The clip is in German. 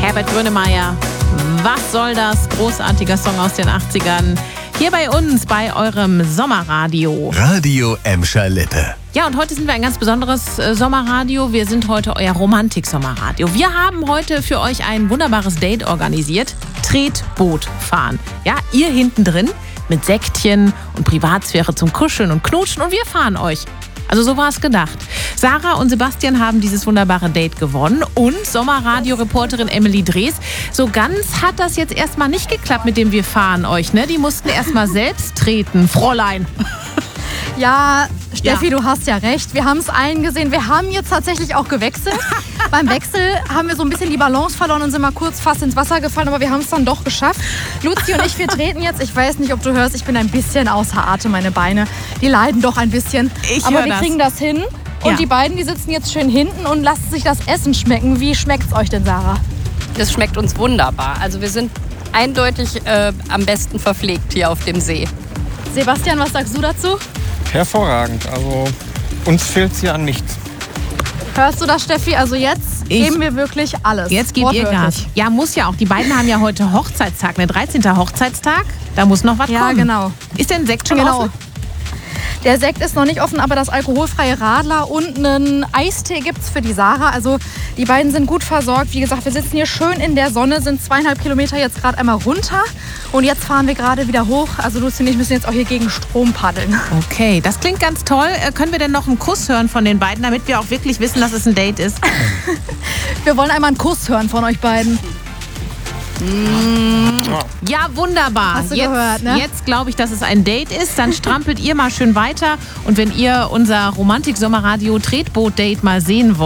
Herbert Grönemeyer. Was soll das? Großartiger Song aus den 80ern. Hier bei uns, bei eurem Sommerradio. Radio Emscher-Lippe. Ja, und heute sind wir ein ganz besonderes Sommerradio. Wir sind heute euer Romantik-Sommerradio. Wir haben heute für euch ein wunderbares Date organisiert. Tretboot fahren. Ja, ihr hinten drin mit Säckchen und Privatsphäre zum Kuscheln und Knutschen und wir fahren euch. Also so war es gedacht. Sarah und Sebastian haben dieses wunderbare Date gewonnen und Sommerradio-Reporterin Emily Drees. So ganz hat das jetzt erstmal nicht geklappt mit dem Wir fahren euch, ne? Die mussten erstmal selbst treten, Fräulein. Ja, Steffi, du hast ja recht. Wir haben es eingesehen. Wir haben jetzt tatsächlich auch gewechselt. Beim Wechsel haben wir so ein bisschen die Balance verloren und sind mal kurz fast ins Wasser gefallen, aber wir haben es dann doch geschafft. Luzi und ich, wir treten jetzt. Ich weiß nicht, ob du hörst, ich bin ein bisschen außer Atem, meine Beine. Die leiden doch ein bisschen. Aber wir kriegen das hin. Und Ja. die beiden, die sitzen jetzt schön hinten und lassen sich das Essen schmecken. Wie schmeckt's euch denn, Sarah? Das schmeckt uns wunderbar. Also wir sind eindeutig am besten verpflegt hier auf dem See. Sebastian, was sagst du dazu? Hervorragend. Also uns fehlt es hier an nichts. Hörst du das, Steffi? Also jetzt geben wir wirklich alles. Jetzt gebt ihr Gas. Ja, muss ja auch. Die beiden haben ja heute Hochzeitstag, der 13. Hochzeitstag. Da muss noch was Ja, kommen. genau. Ist denn Sekt schon Genau. offen? Der Sekt ist noch nicht offen, aber das alkoholfreie Radler und einen Eistee gibt's für die Sarah. Also die beiden sind gut versorgt. Wie gesagt, wir sitzen hier schön in der Sonne, sind 2,5 Kilometer jetzt gerade einmal runter. Und jetzt fahren wir gerade wieder hoch. Also Lucy und ich müssen jetzt auch hier gegen Strom paddeln. Okay, das klingt ganz toll. Können wir denn noch einen Kuss hören von den beiden, damit wir auch wirklich wissen, dass es ein Date ist? Wir wollen einmal einen Kuss hören von euch beiden. Ja, wunderbar. Hast du gehört, ne? Jetzt glaube ich, dass es ein Date ist. Dann strampelt ihr mal schön weiter. Und wenn ihr unser Romantik-Sommerradio-Tretboot-Date mal sehen wollt,